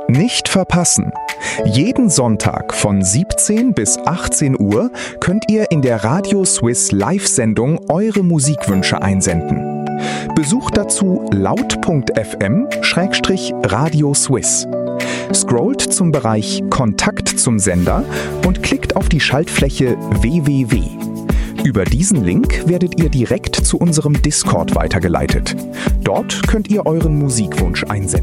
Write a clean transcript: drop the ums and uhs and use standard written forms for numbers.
Nicht verpassen! Jeden Sonntag von 17 bis 18 Uhr könnt ihr in der Radio Swiss Live-Sendung eure Musikwünsche einsenden. Besucht dazu laut.fm/Radio Swiss. Scrollt zum Bereich Kontakt zum Sender und klickt auf die Schaltfläche www. Über diesen Link werdet ihr direkt zu unserem Discord weitergeleitet. Dort könnt ihr euren Musikwunsch einsenden.